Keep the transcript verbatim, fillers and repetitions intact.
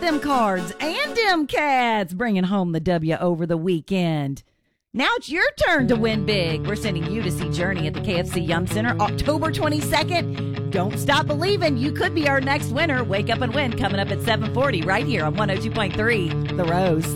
them Cards and them Cats bringing home the W over the weekend. Now it's your turn to win big. We're sending you to see Journey at the K F C Yum Center October twenty-second. Don't stop believing. You could be our next winner. Wake up and win coming up at seven forty right here on one oh two point three The Rose.